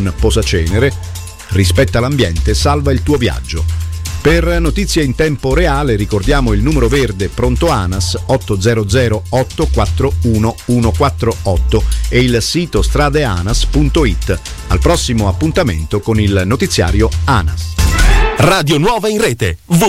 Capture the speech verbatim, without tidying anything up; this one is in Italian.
con posacenere, rispetta l'ambiente, salva il tuo viaggio. Per notizie in tempo reale ricordiamo il numero verde pronto ANAS ottocento otto quattro uno uno quattro otto e il sito stradeanas punto it. Al prossimo appuntamento con il notiziario ANAS. Radio Nuova in rete.